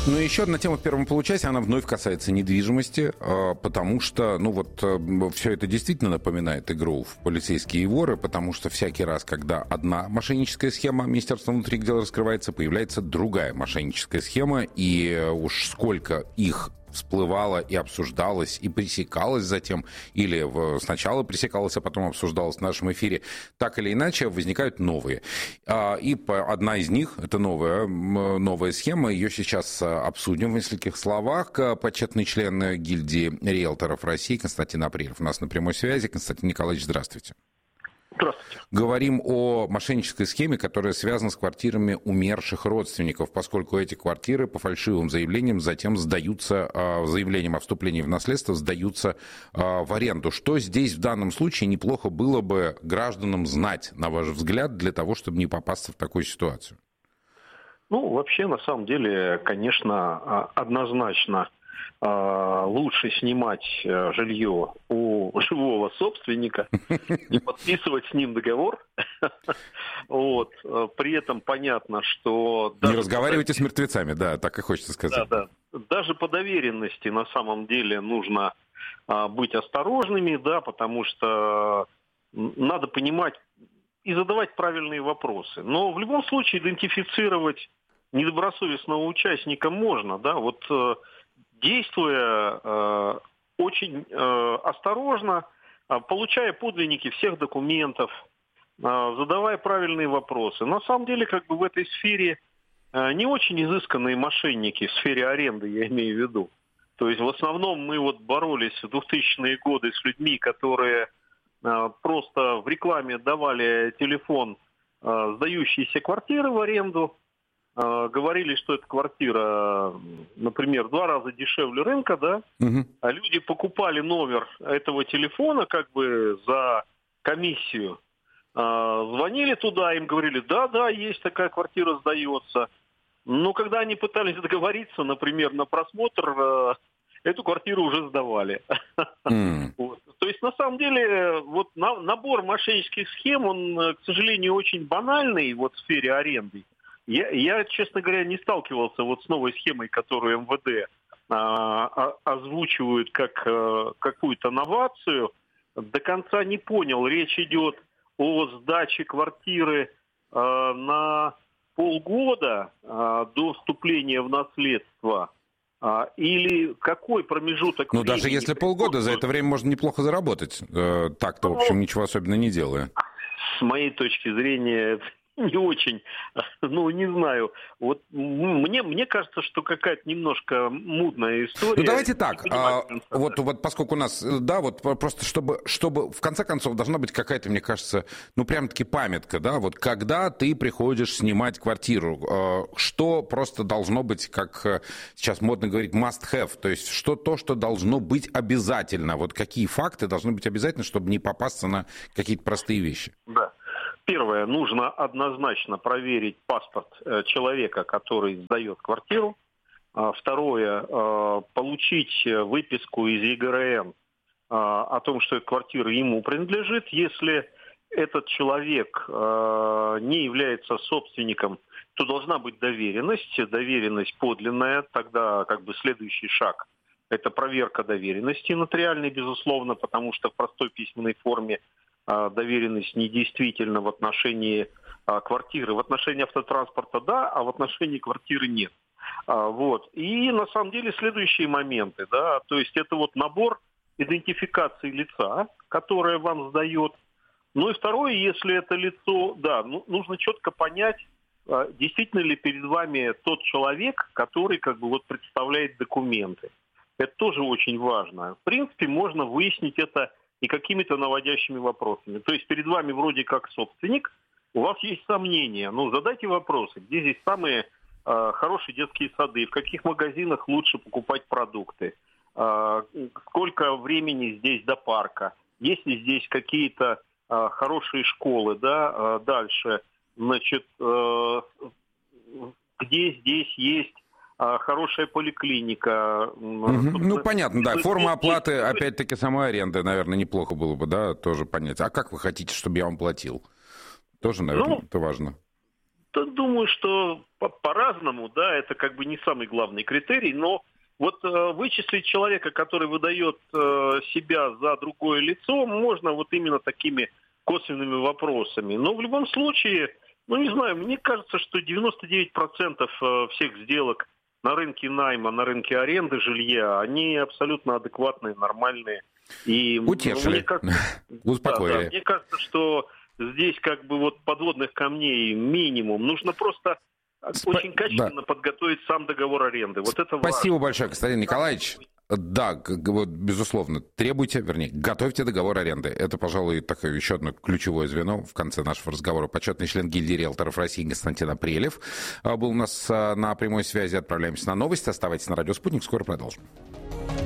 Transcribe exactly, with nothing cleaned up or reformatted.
Ну, еще одна тема в первом получасе, она вновь касается недвижимости, потому что, ну вот, все это действительно напоминает игру в полицейские воры, потому что всякий раз, когда одна мошенническая схема Министерства внутренних дел раскрывается, появляется другая мошенническая схема, и уж сколько их всплывало и обсуждалось, и пресекалось затем, или в, сначала пресекалось, а потом обсуждалось в нашем эфире, так или иначе возникают новые. И одна из них, это новая, новая схема, ее сейчас обсудим в нескольких словах. Почетный член гильдии риэлторов России Константин Апрелев у нас на прямой связи. Константин Николаевич, здравствуйте. Здравствуйте. Говорим о мошеннической схеме, которая связана с квартирами умерших родственников, поскольку эти квартиры по фальшивым заявлениям затем сдаются, заявлением о вступлении в наследство сдаются в аренду. Что здесь в данном случае неплохо было бы гражданам знать, на ваш взгляд, для того, чтобы не попасться в такую ситуацию? Ну, вообще, на самом деле, конечно, однозначно лучше снимать жилье у живого собственника и подписывать с ним договор. Вот. При этом понятно, что... Не разговаривайте с мертвецами, да, так и хочется сказать. Да, да. Даже по доверенности на самом деле нужно быть осторожными, да, потому что надо понимать и задавать правильные вопросы. Но в любом случае идентифицировать недобросовестного участника можно, да, вот... действуя э, очень э, осторожно, э, получая подлинники всех документов, э, задавая правильные вопросы. На самом деле, как бы в этой сфере э, не очень изысканные мошенники, в сфере аренды, я имею в виду. То есть в основном мы вот боролись в двухтысячные годы с людьми, которые э, просто в рекламе давали телефон э, сдающиеся квартиры в аренду, говорили, что эта квартира, например, в два раза дешевле рынка, да, угу. А люди покупали номер этого телефона как бы за комиссию, звонили туда, им говорили, да-да, есть такая квартира, сдается. Но когда они пытались договориться, например, на просмотр, эту квартиру уже сдавали. Mm. Вот. То есть, на самом деле, вот набор мошеннических схем, он, к сожалению, очень банальный вот в сфере аренды. Я, я, честно говоря, не сталкивался вот с новой схемой, которую эм вэ дэ а, озвучивают как а, какую-то новацию. До конца не понял. Речь идет о сдаче квартиры а, на полгода а, до вступления в наследство. А, или какой промежуток ну, времени? Ну, даже если полгода, за это время можно неплохо заработать. Э, так-то, в общем, ничего особенно не делая. С моей точки зрения... Не очень, ну, не знаю. Вот мне, мне кажется, что какая-то немножко мутная история. Ну, давайте так, а, вот, вот поскольку у нас, да, вот просто чтобы, чтобы, в конце концов, должна быть какая-то, мне кажется, ну, прям-таки памятка, да, вот когда ты приходишь снимать квартиру, что просто должно быть, как сейчас модно говорить, must have, то есть что то, что должно быть обязательно, вот какие факты должны быть обязательно, чтобы не попасться на какие-то простые вещи? Да. Первое, нужно однозначно проверить паспорт человека, который сдает квартиру. Второе, получить выписку из е гэ эр эм о том, что эта квартира ему принадлежит. Если этот человек не является собственником, то должна быть доверенность, доверенность подлинная. Тогда как бы следующий шаг – это проверка доверенности нотариальной, безусловно, потому что в простой письменной форме доверенность недействительна в отношении а, квартиры. В отношении автотранспорта да, а в отношении квартиры нет. А, вот. И на самом деле следующие моменты. Да, то есть это вот набор идентификации лица, которое вам сдает. Ну и второе, если это лицо, да, ну, нужно четко понять, а, действительно ли перед вами тот человек, который как бы вот представляет документы. Это тоже очень важно. В принципе, можно выяснить это и какими-то наводящими вопросами. То есть перед вами вроде как собственник, у вас есть сомнения. Ну, задайте вопросы, где здесь самые э, хорошие детские сады, в каких магазинах лучше покупать продукты, э, сколько времени здесь до парка, есть ли здесь какие-то э, хорошие школы, да, э, дальше, значит, э, где здесь есть хорошая поликлиника. Mm-hmm. Ну, понятно, да. Форма оплаты, опять-таки, самой аренды, наверное, неплохо было бы, да, тоже понять. А как вы хотите, чтобы я вам платил? Тоже, наверное, ну, это важно. да, думаю, что по- по-разному, да, это как бы не самый главный критерий, но вот э, вычислить человека, который выдает э, себя за другое лицо, можно вот именно такими косвенными вопросами. Но в любом случае, ну не знаю, мне кажется, что девяносто девять процентов всех сделок на рынке найма, на рынке аренды жилья, они абсолютно адекватные, нормальные. И утешили, мне кажется, успокоили. Да, да, мне кажется, что здесь как бы вот подводных камней минимум. Нужно просто Спа- очень качественно да. подготовить сам договор аренды. Вот это Спасибо важно. большое, Константин Николаевич. Да, г- г- вот, безусловно, требуйте, вернее, готовьте договор аренды. Это, пожалуй, такое еще одно ключевое звено в конце нашего разговора. Почетный член гильдии риэлторов России Константин Апрелев был у нас на прямой связи. Отправляемся на новости. Оставайтесь на радио «Спутник». Скоро продолжим.